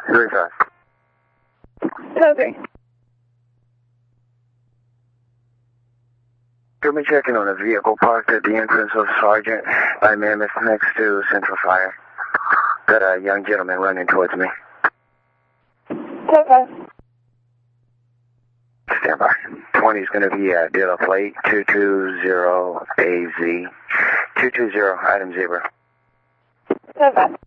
35. Copy. Could be checking on a vehicle parked at the entrance of Sergeant by Mammoth next to Central Fire. Got a young gentleman running towards me. Okay. Stand by. 20 is going to be a dealer plate 220AZ. 220 item 0. Okay.